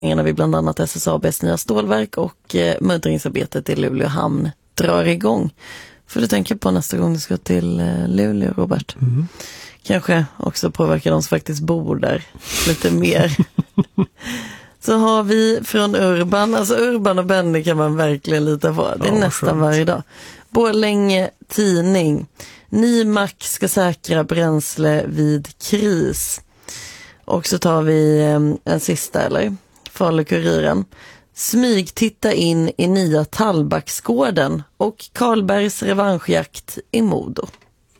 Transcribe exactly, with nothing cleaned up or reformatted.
när vi bland annat S S A B:s nya stålverk och eh, muddringsarbetet i Luleå hamn drar igång. För du tänker på nästa gång du ska till eh, Luleå, Robert. Mm. Kanske också påverkar de som faktiskt bor där lite mer. Så har vi från Urban, alltså Urban och Benny kan man verkligen lita på. Det är ja, nästan skönt. Varje dag. Borlänge tidning. Ny mack ska säkra bränsle vid kris. Och så tar vi eh, en sista, eller? Falu-Kuriren. Smyg titta in i nya Tallbacksgården och Karlbergs revanschjakt i Modo.